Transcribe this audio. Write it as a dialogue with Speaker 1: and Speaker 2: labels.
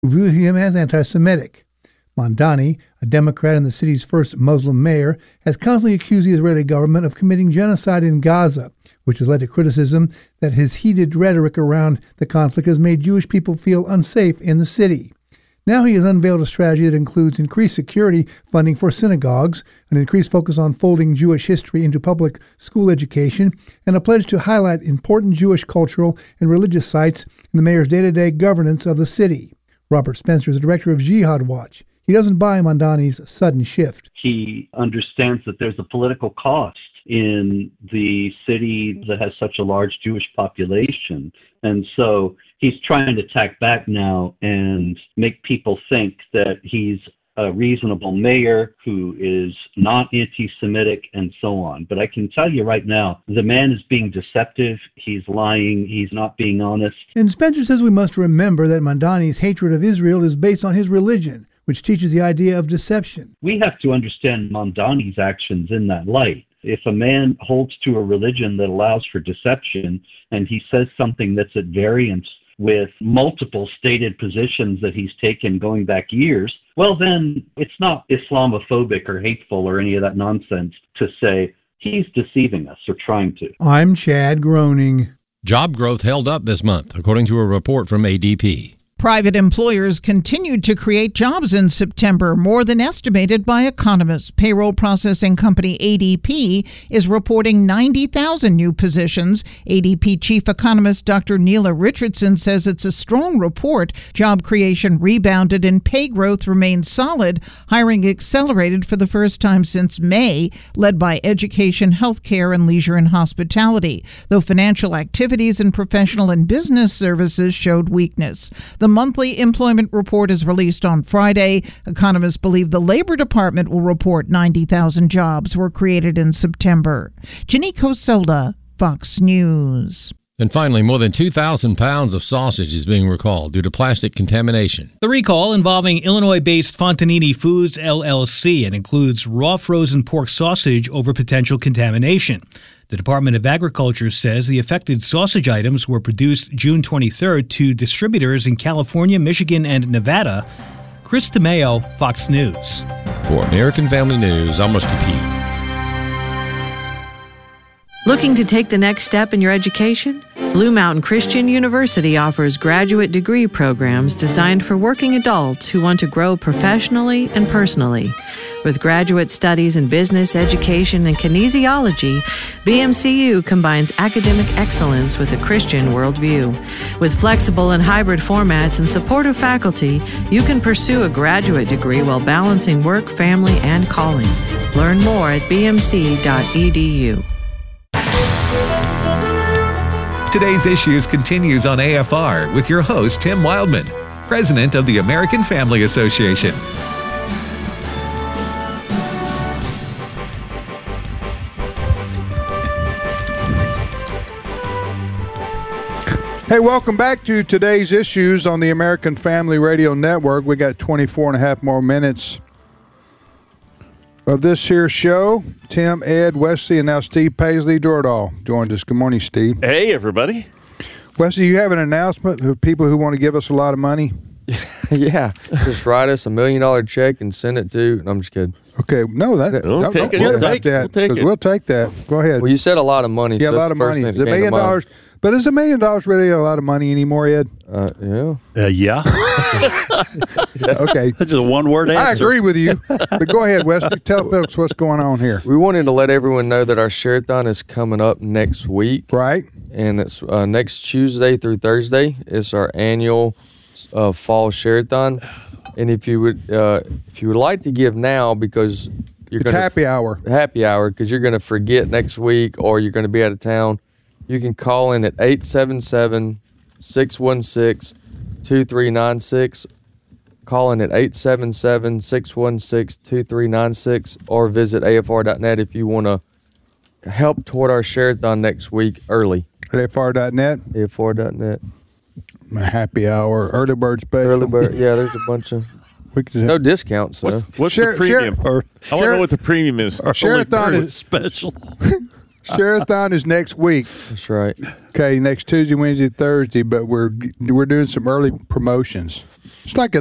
Speaker 1: who view him as anti-Semitic. Mamdani, a Democrat and the city's first Muslim mayor, has constantly accused the Israeli government of committing genocide in Gaza, which has led to criticism that his heated rhetoric around the conflict has made Jewish people feel unsafe in the city. Now he has unveiled a strategy that includes increased security funding for synagogues, an increased focus on folding Jewish history into public school education, and a pledge to highlight important Jewish cultural and religious sites in the mayor's day-to-day governance of the city. Robert Spencer is the director of Jihad Watch. He doesn't buy Mamdani's sudden shift.
Speaker 2: He understands that there's a political cost in the city that has such a large Jewish population. And so he's trying to tack back now and make people think that he's a reasonable mayor who is not anti-Semitic and so on. But I can tell you right now, the man is being deceptive. He's lying. He's not being honest.
Speaker 1: And Spencer says we must remember that Mamdani's hatred of Israel is based on his religion, which teaches the idea of deception.
Speaker 2: We have to understand Mamdani's actions in that light. If a man holds to a religion that allows for deception and he says something that's at variance with multiple stated positions that he's taken going back years, well then it's not Islamophobic or hateful or any of that nonsense to say he's deceiving us or trying to.
Speaker 1: I'm Chad Groening.
Speaker 3: Job growth held up this month, according to a report from ADP.
Speaker 4: Private employers continued to create jobs in September, more than estimated by economists. Payroll processing company ADP is reporting 90,000 new positions. ADP chief economist Dr. Neela Richardson says it's a strong report. Job creation rebounded and pay growth remained solid. Hiring accelerated for the first time since May, led by education, healthcare, and leisure and hospitality, though financial activities and professional and business services showed weakness. The monthly employment report is released on Friday. Economists believe the Labor Department will report 90,000 jobs were created in September. Janiko Sola, Fox News.
Speaker 3: And finally, more than 2,000 pounds of sausage is being recalled due to plastic contamination.
Speaker 5: The recall involving Illinois-based Fontanini Foods, LLC, and includes raw frozen pork sausage over potential contamination. The Department of Agriculture says the affected sausage items were produced June 23rd to distributors in California, Michigan, and Nevada. Chris DeMeo, Fox News.
Speaker 3: For American Family News, I'm Rusty Pugh.
Speaker 6: Looking to take the next step in your education? Blue Mountain Christian University offers graduate degree programs designed for working adults who want to grow professionally and personally. With graduate studies in business, education, and kinesiology, BMCU combines academic excellence with a Christian worldview. With flexible and hybrid formats and supportive faculty, you can pursue a graduate degree while balancing work, family, and calling. Learn more at bmc.edu.
Speaker 7: Today's Issues continues on AFR with your host, Tim Wildman, president of the American Family Association.
Speaker 8: Hey, welcome back to Today's Issues on the American Family Radio Network. We got 24 and a half more minutes of this here show. Tim, Ed, Wesley, and now Steve Paisley Jordahl joined us. Good morning, Steve.
Speaker 9: Hey, everybody.
Speaker 8: Wesley, you have an announcement of people who want to give us a lot of money?
Speaker 10: Yeah, just write us $1 million check and send it to. No, I'm just kidding.
Speaker 8: Okay, no, that don't
Speaker 9: take
Speaker 8: forget
Speaker 9: it.
Speaker 8: about that, because we'll take that. Go ahead.
Speaker 10: Well, you said a lot of money.
Speaker 8: Yeah,
Speaker 10: so
Speaker 8: a lot of money.
Speaker 10: Is
Speaker 8: $1 million? But is $1 million really a lot of money anymore, Ed?
Speaker 10: Yeah.
Speaker 9: Yeah.
Speaker 8: Okay.
Speaker 9: That's just a one-word answer.
Speaker 8: I agree with you. But go ahead, Wesley. Tell folks what's going on here.
Speaker 10: We wanted to let everyone know that our Share-a-thon is coming up next week.
Speaker 8: Right.
Speaker 10: And it's next Tuesday through Thursday. It's our annual fall Share-a-thon. And if you would like to give now, because you're going to
Speaker 8: happy hour,
Speaker 10: because you're going to forget next week or you're going to be out of town, you can call in at 877-616-2396. Call in at 877-616-2396 or visit afr.net if you want to help toward our Share-a-thon next week early.
Speaker 8: afr.net?
Speaker 10: afr.net.
Speaker 8: Happy hour, early bird special.
Speaker 10: Early bird, yeah, there's a bunch of... No discounts, though.
Speaker 9: What's the premium? I want to know what the premium is.
Speaker 8: Share-a-thon is
Speaker 9: special.
Speaker 8: Share-a-thon is next week.
Speaker 10: That's right.
Speaker 8: Okay, next Tuesday, Wednesday, Thursday, but we're doing some early promotions. It's like a